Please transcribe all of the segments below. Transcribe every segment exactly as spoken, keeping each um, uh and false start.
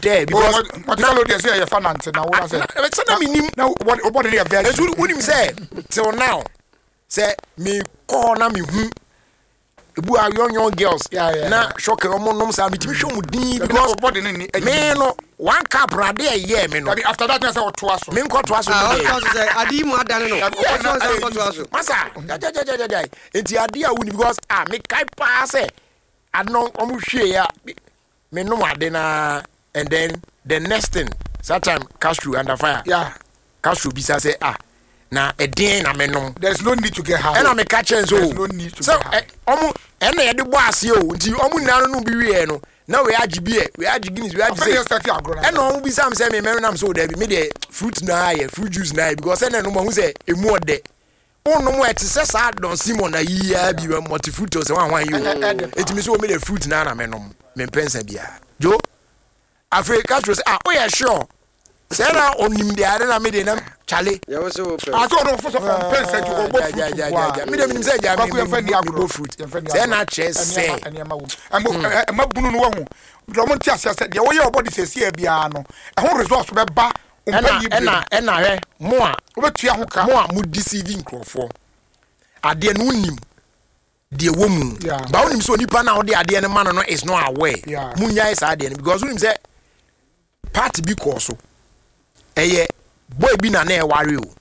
there because now they say you finance now what say na minim now what what they are very so unim say till now say me call na me hu ebu a young young girls na shock omo nom say me timi hwe mu din because body ni me no one cup rade e ye me no after that say to aso me nko to aso say adi mu adane no masa ja ja ja ja enti ade a wuni because ah me kai pa say adno omo hwe ya me no ade na and then the next thing that time Castro under fire yeah Castro bisa say ah na eden na me no there's no need to get high and I make catch so there's no need to so omo and na de bo ase o nti omo nanu no bi we no na we agibi e we agigini we agise and omo bisa am say me me nam so there be me the fruit na ye fruit juice na because and no mo hu say emu ode ono mo etise sa don simon na yia bi multi fruit o say wan wan yi eti me so me the fruit na na me no me pensa bia jo Africa Castro say ah oh yeah sure say na onim de are na me de na chale ya wo so I don't know for some pensa to go fruit ja ja ja me de me say ja me go fruit say na che say am am bunu no wo do mo tia say de wo ye obody say say bia no e ho resource be ba ena ena ena he mo a obetua ho ka mo a mo deceiving crofo ade no nim de wo mu ba wonim so nipa na wo de ade ne man no is not aware munya is ade ne because wonim say party bi ko so eye boy bi na na e ware o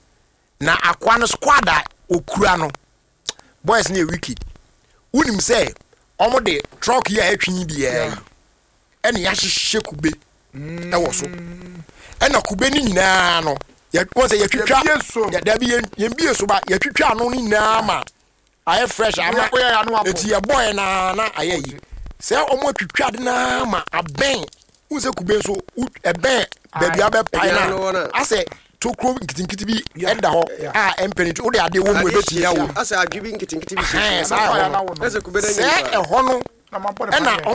na akwa no squad a okura no boys na wicked wonim say omo de truck here atwin bi e ene ya hihye kube e wo so ena kube ni nyina no ya ko say ya twitwa ya da bi ye bi so ba ya twitwa no ni na ma aye fresh ama eti ya boy na na aye yi say omo twitwa de na ma aben unse kube so eben baby abe pai na ase to kro nkitinkiti bi enda ho a empenity wo de ade wo mu ebeti ya wo ase adwibi nkitinkiti bi eh sa ese kube na ni e ho no na